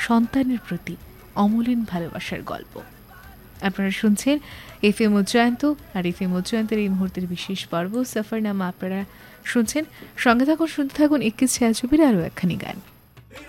সন্তানের প্রতি অমলিন ভালোবাসার গল্প। আপনারা শুনছেন এফএম উজ্জয়ন্ত, আর এফএম উজ্জয়ন্তের এই মুহূর্তের বিশেষ পর্ব সফরনামা আপনারা শুনছেন। সঙ্গে থাকুন, শুনতে থাকুন 21 ছায়াছবির আরও একখানি গান।